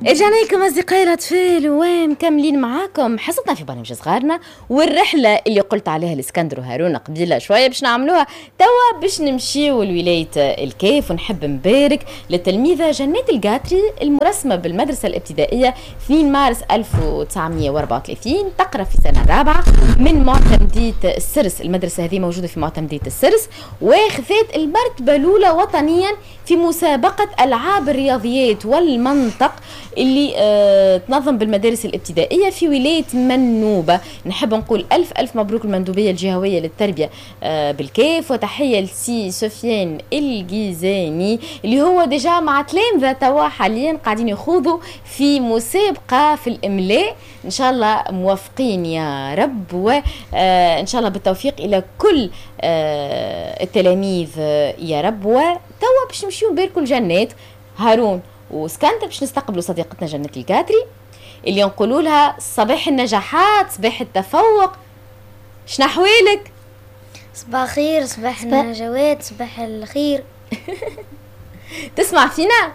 رجعنا لكم أصدقائي الأطفال ومكملين معاكم حصتنا في برنامج صغارنا، والرحلة اللي قلت عليها الإسكندر وهارون قبيلة شوية باش نعملوها توا باش نمشيو لولاية الكيف. ونحب نبارك للتلميذة جنات القاتري المرسمة بالمدرسة الابتدائية 2 مارس 1934، تقرأ في سنة رابعة من معتمدية السرس. المدرسة هذه موجودة في معتمدية السرس، وخذت المرتبة الأولى وطنيا في مسابقة ألعاب الرياضيات والمنطق اللي تنظم بالمدارس الابتدائية في ولاية منوبة. نحب نقول ألف مبروك المندوبية الجهوية للتربية بالكيف، وتحية لسي سفيان الجيزاني اللي هو ديجا مع تلامذة توا حاليا قاعدين يخوضوا في مسابقة في الإملاء. إن شاء الله موفقين يا رب، وإن شاء الله بالتوفيق إلى كل التلاميذ يا رب. وتوا باش نمشيو نباركوا الجنات هارون واسكندر باش نستقبلوا صديقتنا جنات القاتري اللي نقولوا لها صباح النجاحات، صباح التفوق. شنو احوالك؟ صباح الخير، صباح النجوات، صباح الخير. تسمع فينا؟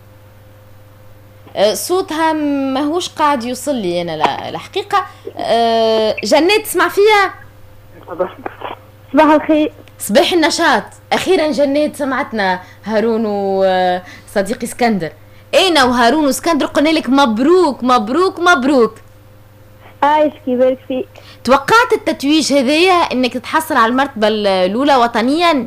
صوتها ماهوش قاعد يوصل لي انا الحقيقه. جنات تسمع فيها؟ صباح الخير، صباح النشاط. اخيرا جنات سمعتنا هارون وصديقي اسكندر. انا وهارون واسكندر قلنا لك مبروك مبروك مبروك. عايش كيبارك فيك. توقعت التتويج هذايا انك تتحصل على المرتبه الاولى وطنيا؟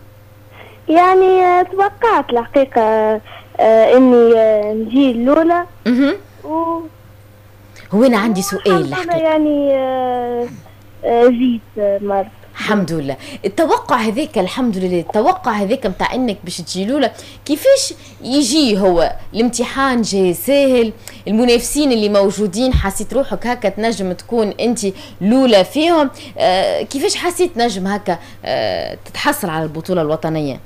يعني توقعت الحقيقه اني نجي الاولى. هو انا عندي سؤال الحقيقه. يعني جيت مرة الحمد لله. التوقع هذاك الحمد لله، التوقع هذاك متاع انك باش تجي لولا كيفاش يجي؟ هو الامتحان جاي سهل؟ المنافسين اللي موجودين حسيت روحك هكا تنجم تكون انت لولا فيهم؟ كيفاش حسيت نجم هكا تتحصل على البطولة الوطنية؟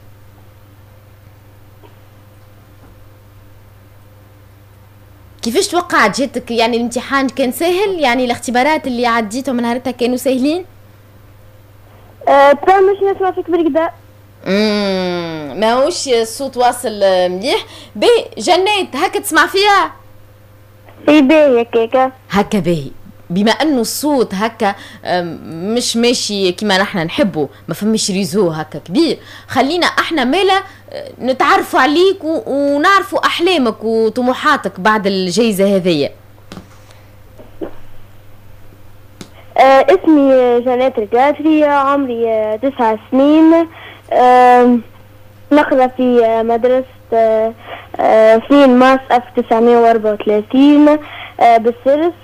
كيفاش توقعت جاتك؟ يعني الامتحان كان سهل؟ يعني الاختبارات اللي عديتهم من نهارتها كانوا سهلين؟ مش نسمع فيك بالكدا. ماهوش الصوت واصل مليح. باهي جنات هكا تسمع فيها؟ اي باهي هكاكا هكا باهي. بما انه الصوت هكا مش ماشي كما نحن نحبه، ما فماش ريزو هكا كبير، خلينا احنا مالا نتعرفوا عليك ونعرفوا احلامك وطموحاتك بعد الجائزة هذية. اسمي جنات القاتري، عمري 9 سنين، نقرأ في مدرسة في مارس 1934 بالسرس.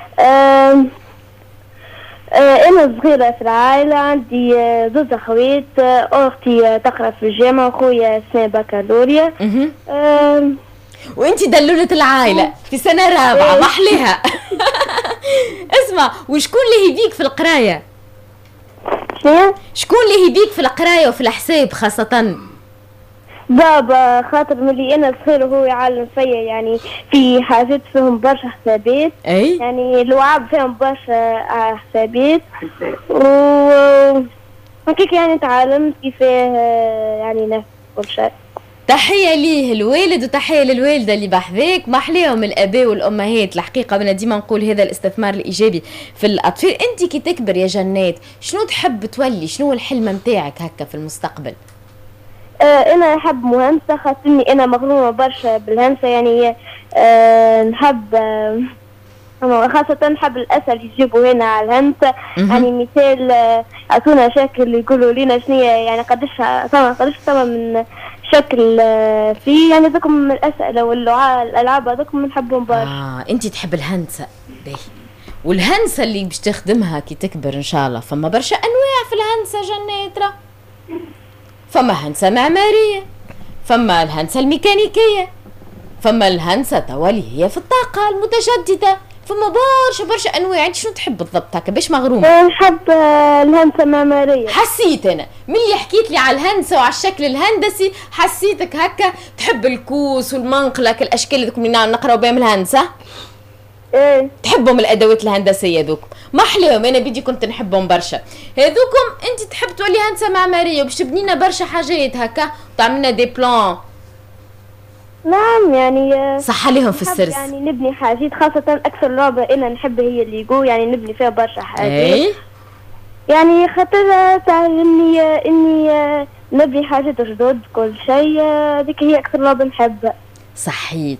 أنا صغيرة في العائلة، عندي 2 أخوات، أختي تقرأ في الجامعة وأخويا سنة بكالوريا. وانتي دلولة العائلة في سنة رابعة محلها. اسمع، وشكون اللي يهديك في القراية؟ شكون اللي يهديك في القراية وفي الحساب خاصة؟ بابا، خاطر ملي انا صغير وهو يعلم فيا، يعني في حاجات فيهم برشا حسابات. اي يعني الوعب فيهم برشا حسابات و هكيك يعني تعلمت كيفاه يعني نفس كل شيء. تحية ليه الوالد وتحية للوالدة اللي بحذاك، محليهم الآباء والأمهات الحقيقة. أنا ديما نقول هذا الاستثمار الإيجابي في الأطفال. أنت كي تكبر يا جنات شنو تحب تولي؟ شنو الحلم متاعك هكا في المستقبل؟ أنا أحب مهندسة، خاصني أنا مغرومة برشا بالهندسة. يعني نحب خاصة نحب الأسئلة يجيبوا هنا على الهندسة. يعني مثال أعطونا شكل يقولوا لنا شنو يعني قداش ثم من شكل فيه، يعني ذوكم الأسئلة والألعاب هذوكم نحبهم برشا. أنت تحب الهندسة باهي. والهندسة اللي باش تخدمها كي تكبر إن شاء الله فما برشا أنواع في الهندسة جنات. فما هندسة معمارية، فما الهندسة الميكانيكية، فما الهندسة توالي هي في الطاقة المتجددة، فما برشا أنواع. أنت شنو تحب بالضبط هكا باش مغرومة؟ نحب الهندسة المعمارية. حسيت أنا ملي حكيت لي على الهندسة وعلى الشكل الهندسي حسيتك هكا تحب الكوس والمنقلك، الأشكال اللي كنا نقراو بهم الهندسة. تحبهم الادوات الهندسيه ذوكم محليهم. انا بدي كنت نحبهم برشا هذوكم. انت تحب تولي هندسه معماريه باش تبنينا برشا حاجات هكا وتعملنا دي بلان. نعم المهم يعني صح عليهم في نحب السرس. يعني نبني حاجات، خاصة أكثر لعبة أنا نحب هي الليجو، يعني نبني فيها برشا حاجات. اي يعني خاطر تعلمني إني نبني حاجات جدد كل شيء، هذيك هي أكثر لعبة نحبها. صحيت.